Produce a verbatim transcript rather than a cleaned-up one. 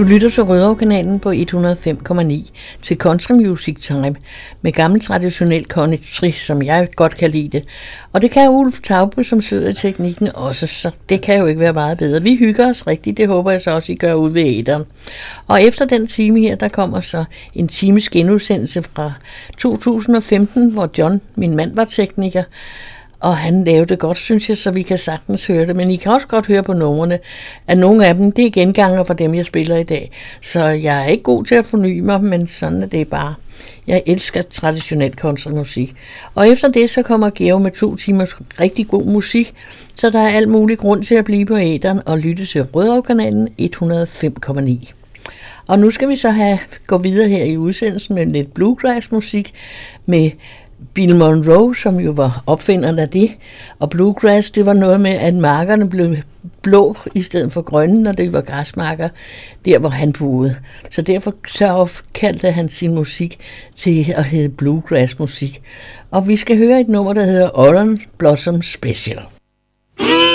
Du lytter til Rødovre-kanalen på et hundrede og fem komma ni til Country Music Time med gammel traditionel country, som jeg godt kan lide det. Og det kan Ulf Taube, som sidder i teknikken også, så det kan jo ikke være meget bedre. Vi hygger os rigtigt, det håber jeg så også, I gør ude ved æteren. Og efter den time her, der kommer så en times genudsendelse fra to tusind og femten, hvor John, min mand, var tekniker. Og han lavede det godt, synes jeg, så vi kan sagtens høre det. Men I kan også godt høre på numrene, at nogle af dem, det er genganger fra dem, jeg spiller i dag. Så jeg er ikke god til at forny mig, men sådan er det bare. Jeg elsker traditionel countrymusik. Og efter det, så kommer Geo med to timers rigtig god musik, så der er alt mulig grund til at blive på æteren og lytte til Rødovre-kanalen et hundrede og fem komma ni. Og nu skal vi så have gå videre her i udsendelsen med lidt bluegrass-musik med Bill Monroe, som jo var opfinderen af det, og bluegrass, det var noget med, at markerne blev blå i stedet for grønne, når det var græsmarker, der hvor han boede. Så derfor så kaldte han sin musik til at hedde bluegrass-musik. Og vi skal høre et nummer, der hedder Orange Blossom Special.